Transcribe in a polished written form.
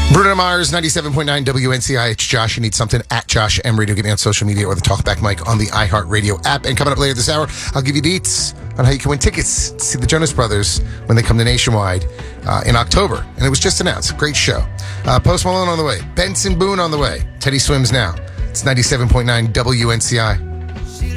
Bruno Mars, 97.9 WNCI. It's Josh. You need something at Josh M Radio. Get me on social media or the Talkback mic on the iHeartRadio app. And coming up later this hour, I'll give you deets on how you can win tickets to see the Jonas Brothers when they come to Nationwide in October. And it was just announced. Great show. Post Malone on the way. Benson Boone on the way. Teddy Swims now. It's 97.9 WNCI.